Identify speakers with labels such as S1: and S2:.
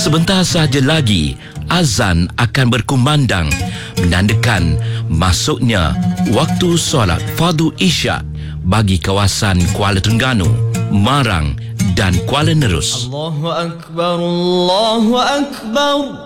S1: Sebentar sahaja lagi azan akan berkumandang menandakan masuknya waktu solat fardu isyak bagi kawasan Kuala Terengganu, Marang dan Kuala Nerus.
S2: Allahu Akbar, Allahu Akbar.